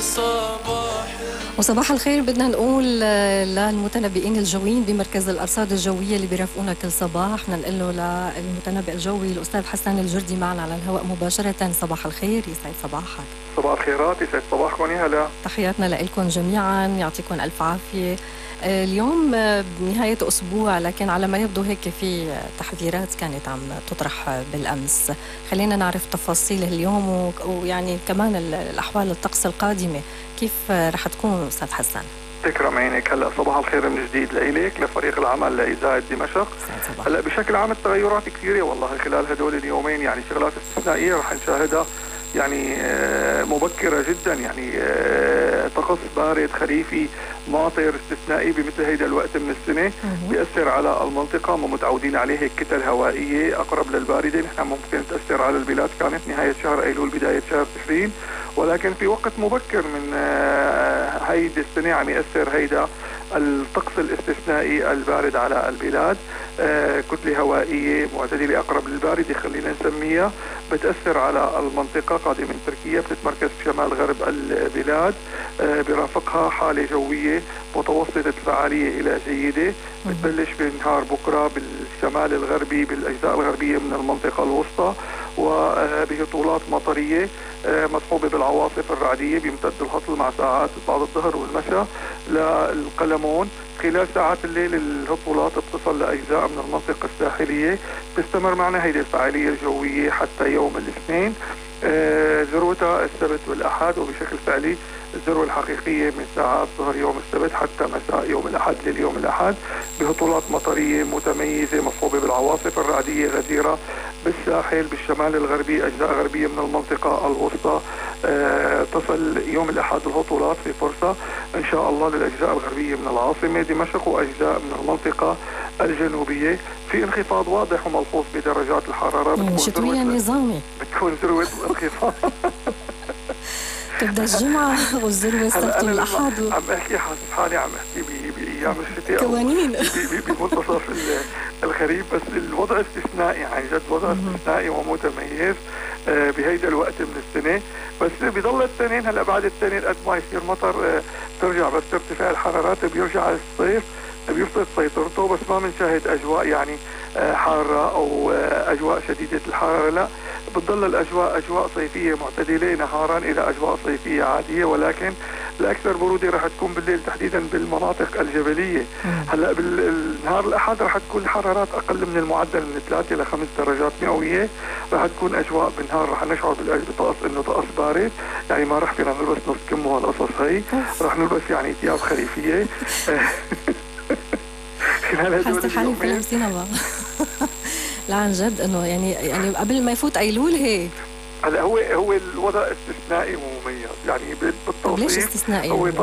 وصباح الخير بدنا نقول للمتنبئين الجويين بمركز الأرصاد الجوية اللي بيرافقونا كل صباح. بدنا نقول له للمتنبئ الجوي الأستاذ حسان الجردي معنا على الهواء مباشرة. صباح الخير، يسعد صباحك. صباح الخيرات، يسعد صباحكم. يا هلا، تحياتنا لكم جميعا، يعطيكم ألف عافية. اليوم بنهاية أسبوع، لكن على ما يبدو هيك في تحذيرات كانت عم تطرح بالأمس. خلينا نعرف تفاصيل اليوم ويعني كمان الأحوال الطقس القادمة كيف رح تكون أستاذ حسان؟ تكرم عينك. هلا صباح الخير من جديد لإليك، لفريق العمل، لإذاعة دمشق. هلا بشكل عام التغيرات كثيرة والله خلال هدول اليومين، يعني شغلات استثنائية رح نشاهدها يعني مبكرة جدا، يعني طقس بارد خريفي ماطر استثنائي بمثل هيدا الوقت من السنة بيأثر على المنطقة. ما متعودين عليه هيك كتل هوائية أقرب للباردة. نحن ممكن تأثر على البلاد كانت نهاية شهر أيلول بداية شهر تشرين، ولكن في وقت مبكر من هيدي السنة عم يأثر هيدا الطقس الاستثنائي البارد على البلاد. كتلة هوائية معتدلة أقرب للباردة خلينا نسميها، بتأثر على المنطقة قادمة من تركيا، بتتمركز في شمال غرب البلاد. برافقها حالة جوية متوسطة الفعالية إلى جيدة، بتبلش بنهار بكرة بالشمال الغربي بالأجزاء الغربية من المنطقة الوسطى، وبهطولات مطرية مصحوبة بالعواصف الرعدية بيمتد الهطل مع ساعات بعد الظهر والمساء للقلمون. خلال ساعات الليل الهطولات بتصل لأجزاء من المنطقة الساحلية. تستمر معنا هيدي الفعالية الجوية حتى يوم الاثنين، ذروتها السبت والأحد، وبشكل فعلي الذروة الحقيقية من ساعات ظهر يوم السبت حتى مساء يوم الأحد لليوم الأحد، بهطولات مطرية متميزة مصحوبة بالعواصف الرعدية غزيرة بالساحل بالشمال الغربي أجزاء غربية من المنطقة الوسطى. تصل يوم الأحد الهطولات في فرصة إن شاء الله للأجزاء الغربية من العاصمة دمشق وأجزاء من المنطقة الجنوبية. في انخفاض واضح وملحوظ بدرجات الحرارة، شتوية نظامي بتكون ذروة الانخفاض. تبدا الجمعة والذروة السبت والأحد. عم احكي حاسس حالي عم احكي بأيام الشتاء كوانين بمنتصف الخريف، بس الوضع استثنائي عن جد، وضع استثنائي ومتميز بهيدا الوقت من السنة. بس بيضل التنين هلا بعد التنين قد ما يصير مطر ترجع بس ترتفع الحرارات بيرجع الصيف بيفقد سيطرته، بس ما بنشاهد أجواء يعني حارة أو أجواء شديدة الحرارة، لا بتضل الأجواء أجواء صيفية معتدلة نهارا إلى أجواء صيفية عادية، ولكن الأكثر برودة رح تكون بالليل تحديدا بالمناطق الجبلية. هلا بالنهار الأحد رح تكون الحرارات أقل من المعدل من 3 إلى 5 درجات مئوية. رح تكون أجواء بالنهار رح نشعر بالطقس إنه طقس بارد، يعني ما رح فينا نلبس نص كم وهالقصص هي، رح نلبس يعني ثياب خريفية. حاسة حالي فلسطين بقى. لا عن جد انه يعني قبل ما يفوت ايلول هيك. هلا هو الوضع استثنائي ومميز، يعني بالتوصيف ليش استثنائي؟ هو